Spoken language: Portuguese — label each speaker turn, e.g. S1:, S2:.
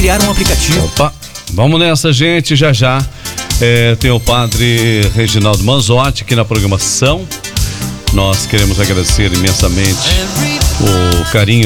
S1: criar um aplicativo.
S2: Opa, vamos nessa, gente, já. Tem o padre Reginaldo Manzotti aqui na programação. Nós queremos agradecer imensamente o carinho